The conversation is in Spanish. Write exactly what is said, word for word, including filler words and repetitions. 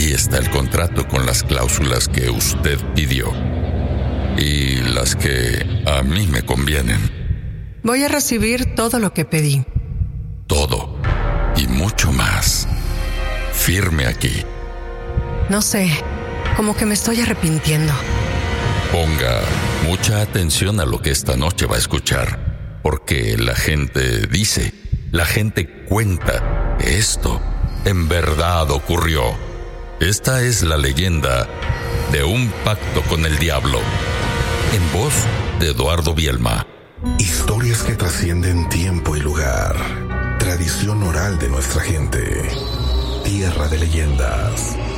Aquí está el contrato con las cláusulas que usted pidió y las que a mí me convienen. Voy a recibir todo lo que pedí. Todo y mucho más. Firme aquí. No sé, como que me estoy arrepintiendo. Ponga mucha atención a lo que esta noche va a escuchar, porque la gente dice, la gente cuenta, esto en verdad ocurrió. Esta es la leyenda de un pacto con el diablo, en voz de Eduardo Bielma. Historias que trascienden tiempo y lugar. Tradición oral de nuestra gente. Tierra de leyendas.